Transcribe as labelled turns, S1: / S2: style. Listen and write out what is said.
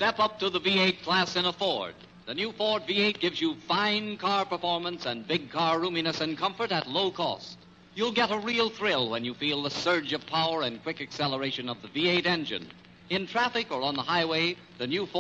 S1: Step up to the V8 class in a Ford. The new Ford V8 gives you fine car performance and big car roominess and comfort at low cost. You'll get a real thrill when you feel the surge of power and quick acceleration of the V8 engine. In traffic or on the highway, the new Ford